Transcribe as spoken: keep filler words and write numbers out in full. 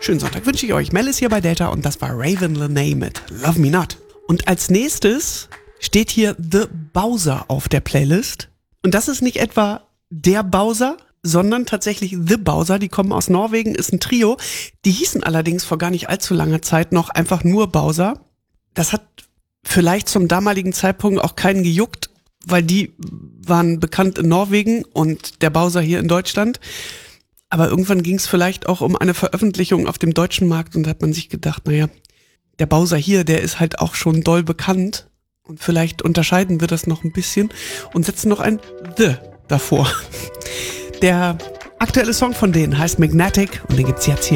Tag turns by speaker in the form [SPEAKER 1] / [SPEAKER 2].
[SPEAKER 1] Schönen Sonntag wünsche ich euch. Mel ist hier bei Delta und das war Raven Lenae mit Love Me Not. Und als nächstes steht hier The Bowser auf der Playlist. Und das ist nicht etwa der Bowser, sondern tatsächlich The Bowser. Die kommen aus Norwegen, ist ein Trio. Die hießen allerdings vor gar nicht allzu langer Zeit noch einfach nur Bowser. Das hat vielleicht zum damaligen Zeitpunkt auch keinen gejuckt, weil die waren bekannt in Norwegen und der Bowser hier in Deutschland. Aber irgendwann ging es vielleicht auch um eine Veröffentlichung auf dem deutschen Markt und da hat man sich gedacht, naja, der Bowser hier, der ist halt auch schon doll bekannt und vielleicht unterscheiden wir das noch ein bisschen und setzen noch ein The davor. Der aktuelle Song von denen heißt Magnetic und den gibt's jetzt hier.